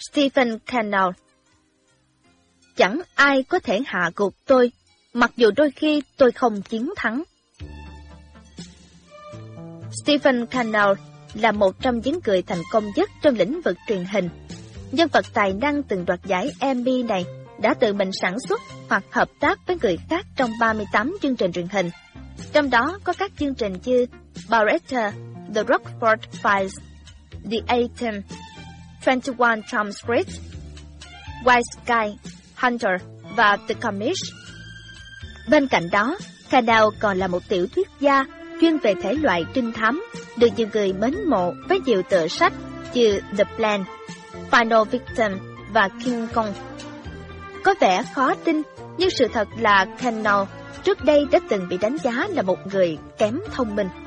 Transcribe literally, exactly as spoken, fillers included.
Stephen Cannell. Chẳng ai có thể hạ gục tôi, mặc dù đôi khi tôi không chiến thắng. Stephen Cannell là một trong những người thành công nhất trong lĩnh vực truyền hình. Nhân vật tài năng từng đoạt giải Emmy này đã tự mình sản xuất hoặc hợp tác với người khác trong ba mươi tám chương trình truyền hình. Trong đó có các chương trình như Baretta, The Rockford Files, The A-Team, hai mươi mốt Jump Street, White Sky, Hunter và The Commish. Bên cạnh đó, Cannell còn là một tiểu thuyết gia chuyên về thể loại trinh thám, được nhiều người mến mộ với nhiều tựa sách như The Plan, Final Victim và King Kong. Có vẻ khó tin, nhưng sự thật là Cannell trước đây đã từng bị đánh giá là một người kém thông minh.